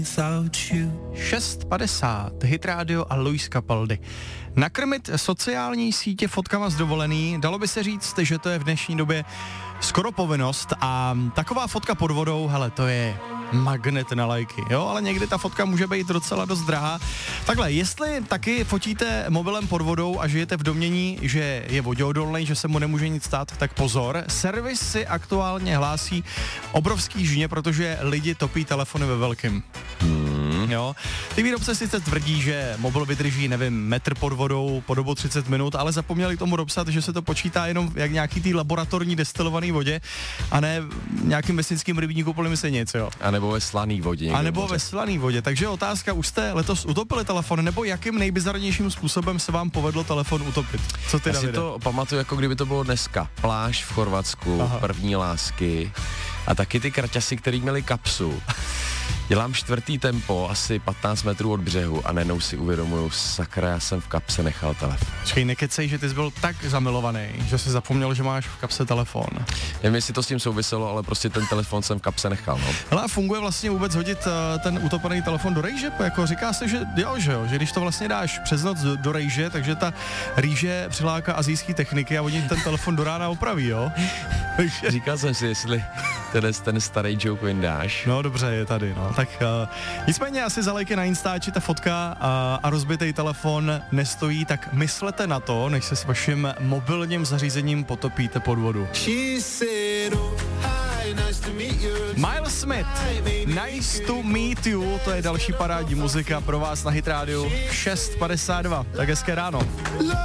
6:50, Hit Radio a Luis Capaldi. Nakrmit sociální sítě fotkama z dovolený, dalo by se říct, že to je v dnešní době skoro povinnost a taková fotka pod vodou, hele, to je magnet na lajky, jo, ale někdy ta fotka může být docela dost drahá. Takhle, jestli taky fotíte mobilem pod vodou a žijete v domnění, že je voděodolný, že se mu nemůže nic stát, tak pozor, servis si aktuálně hlásí obrovský žně, protože lidi topí telefony ve velkým. Jo. Ty výrobce sice tvrdí, že mobil vydrží, nevím, metr pod vodou po dobu 30 minut, ale zapomněli tomu dopsat, že se to počítá jenom jak nějaký tý laboratorní destilovaný vodě a ne nějakým vesnickým rybníku plným se nic, jo. A nebo ve slaný vodě. A nebo ve slaný vodě. Takže otázka, už jste letos utopili telefon, nebo jakým nejbizarnějším způsobem se vám povedlo telefon utopit? Co ty, Davide? Já si to pamatuju, jako kdyby to bylo dneska. Pláž v Chorvatsku, první lásky a taky ty kraťasy, který měli kapsu. Dělám 4. tempo, asi 15 metrů od břehu a najednou si uvědomuju, sakra, já jsem v kapse nechal telefon. Počkej, nekecej, že ty jsi byl tak zamilovaný, že jsi zapomněl, že máš v kapse telefon. Nevím, jestli to s tím souviselo, ale prostě ten telefon jsem v kapse nechal, no. Hele, a funguje vlastně vůbec hodit ten utopený telefon do rejže? Jako říká se, že jo, že když to vlastně dáš přes noc do rejže, takže ta rýže přiláká asijský techniky a oni ten telefon do rána opraví, jo? Říkal jsem si, jestli ten starý joke vyndáš. No dobře, je tady, no. Tak nicméně asi za lajky na Instači ta fotka a rozbitý telefon nestojí, tak myslete na to, než se s vaším mobilním zařízením potopíte pod vodu. Miles Smith, Nice to meet you, to je další parádní muzika pro vás na Hit Radio 6:52. Tak hezké ráno.